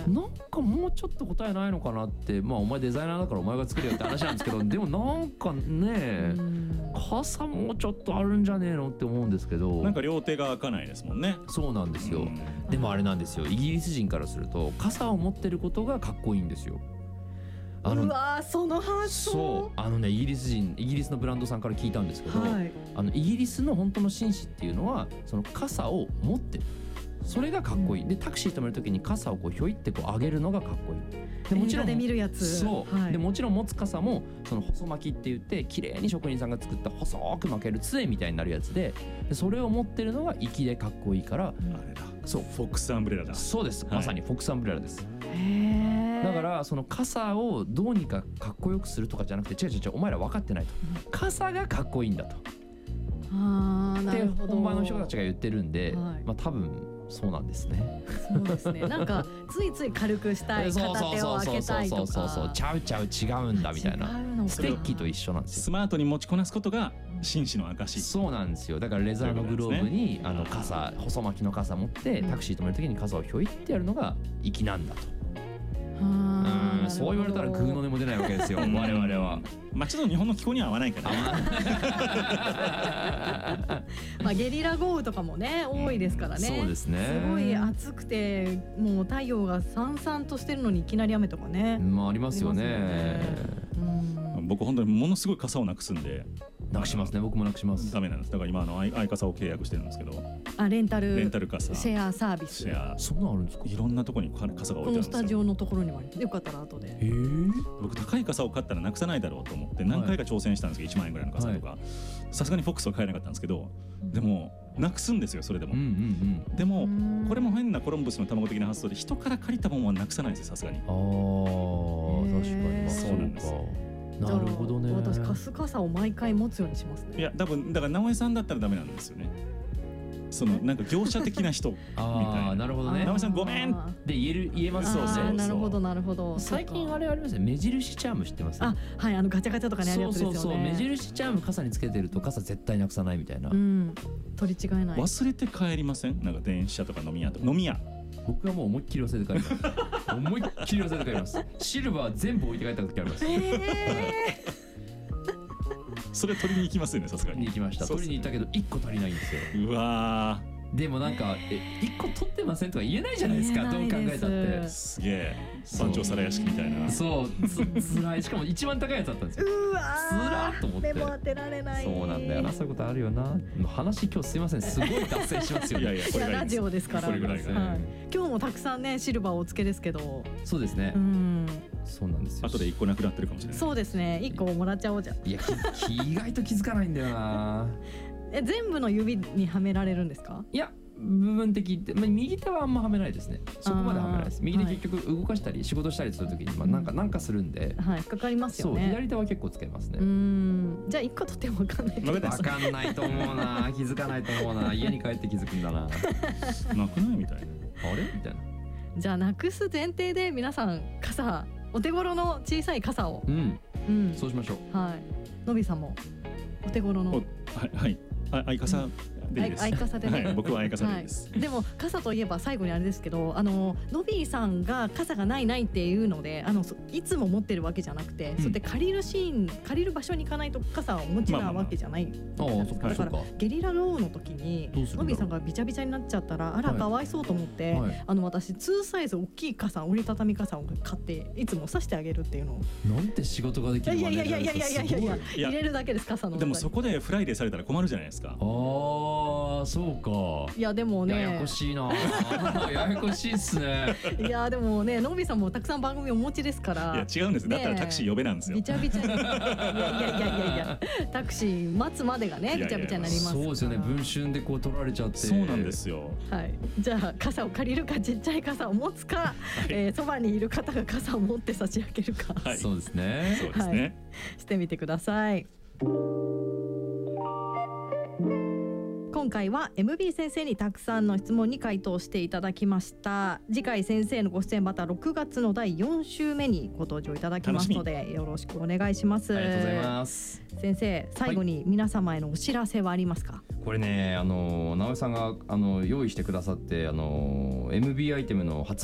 なんかもうちょっと答えないのかなって、まあお前デザイナーだからお前が作れよって話なんですけどでもなんかね傘もうちょっとあるんじゃねえのって思うんですけど、 なんか両手が開かないですもんね。 そうなんですよ。でもあれなんですよ、イギリス人からすると傘を持ってることがかっこいいんですよ。 うわその発想。 そうイギリスのブランドさんから聞いたんですけど、 はい、 イギリスの本当の紳士っていうのはその傘を持ってる、それがかっこいい。でタクシー止めるときに傘をこうひょいってこう上げるのがかっこいい。でもちろん映画で見るやつ。 そう、 はい、 でもちろん持つ傘もその細巻きって言って綺麗に職人さんが作った細く巻ける杖みたいになるやつで、それを持ってるのが粋でかっこいいから、 あれだ、 そうフォックスアンブレラだ。 そうです、まさにフォックスアンブレラです。 へー。 だからその傘をどうにかかっこよくするとかじゃなくて、違うお前ら分かってないと、傘がかっこいいんだとなるほど。 本場の人たちが言ってるんで、 はい、 まあ多分そうなんですね。 そうですね。なんかついつい軽くしたい、片手を開けたいとか、 そうちゃう違うんだみたいな。ステッキと一緒なんですよ。 スマートに持ちこなすことが紳士の証。 そうなんですよ。だからレザーのグローブに傘、細巻きの傘持ってタクシー止めるときに傘をひょいってやるのが粋なんだと。そう言われたらグーの音も出ないわけですよ我々は。 まあちょっと日本の気候には合わないからね。 まあゲリラ豪雨とかもね多いですからね。 そうですね。 すごい暑くてもう太陽がさんさんとしてるのにいきなり雨とかね。 まあありますよね。 僕本当にものすごい傘をなくすんで。 なくしますね。僕もなくします。 ダメなんです。だから今アイ傘を契約してるんですけど。 レンタル傘。 シェアサービス。 そんなあるんですか。 いろんなところに傘が置いてあるんですよ。 このスタジオのところにもあります。よかったら後で。 僕高い傘を買ったらなくさないだろうと思って何回か挑戦したんですけど、1万円ぐらいの傘とかさすがにフォックスは買えなかったんですけど、でもなくすんですよそれでも。でもこれも変なコロンブスの卵的な発想で人から借りたものはなくさないんですよさすがに。 確かにそうなんです。 なるほどね。 私カス傘を毎回持つようにしますね。 いや多分だから直江さんだったらダメなんですよね。そのなんか業者的な人みたいな。 なるほどね。 直江さんごめんで言えます。 そうなるほどなるほど。 最近あれありますね、目印チャーム知ってます？ はい、ガチャガチャとかねあるやつですよね。 そう目印チャーム傘につけてると傘絶対なくさないみたいな。 取り違えない。 忘れて帰りません？なんか電車とか飲み屋。 僕はもう思いっきり忘れて帰ります。思いっきり忘れて帰ります。シルバー全部置いて帰った時あります。 それ取りに行きますよねさすがに。 行きました。取りに行ったけど1個足りないんですよ。 うわー。 でもなんか1個取ってませんとか言えないじゃないですか。どう考えたって。 すげえ番長皿屋敷みたいな。 そうつらい。しかも一番高いやつだったんですよ。 うわつらーと思って。 目も当てられない。 そうなんだよな。そういうことあるよな。話今日すいません、すごい脱線しますよね。 いやこれがラジオですから。 これぐらいが、 今日もたくさんねシルバーをお付けですけど。 そうですね。そうなんですよ。 後で1個なくなってるかもしれない。 そうですね。1個もらっちゃおうじゃん。 いや意外と気づかないんだよな。 全部の指にはめられるんですか？ いや部分的って、右手はあんまはめないですね。そこまではめないです。右手結局動かしたり仕事したりするときになんかするんで、 かかりますよね。 そう左手は結構つけますね。 じゃあ1個とっても分かんない。 分かんないと思うな。気づかないと思うな。家に帰って気づくんだな。 なくないみたいな。 あれみたいな。 じゃあなくす前提で皆さん傘、お手頃の小さい傘を。 そうしましょう。 はい。のびさんもお手頃の。 相傘でいいです。 相傘でね。 僕は相傘でいいです。 でも傘といえば最後にあれですけど、のびさんが傘がないっていうので、いつも持ってるわけじゃなくて、そうやって借りる場所に行かないと傘をお持ちなわけじゃない。だからゲリラ豪雨の時にのびさんがびちゃびちゃになっちゃったらかわいそうと思って、私2サイズ大きい傘、折りたたみ傘を買っていつも差してあげるっていうのを。 なんて仕事ができるマネージャーですか。 入れるだけです傘の。 でもそこでフライデーされたら困るじゃないですか。 そうか。 いやでもね、 ややこしいな。ややこしいっすね。 いやでもね、のびさんもたくさん番組お持ちですから。 いや違うんです。だったらタクシー呼べなんですよ。 びちゃびちゃに。いやタクシー待つまでがねびちゃびちゃになりますから。 そうですよね。文春でこう取られちゃって。 そうなんですよ。 はい。じゃあ傘を借りるかちっちゃい傘を持つか、そばにいる方が傘を持って差し上げるか。 そうですね。 そうですね。 してみてください。今回は MB 先生にたくさんの質問に回答していただきました。次回先生のご出演また6月の第4週目にご登場いただきますのでよろしくお願いします。 ありがとうございます。 先生、最後に皆様へのお知らせはありますか？ これね、直江さんが用意してくださってMB アイテムの発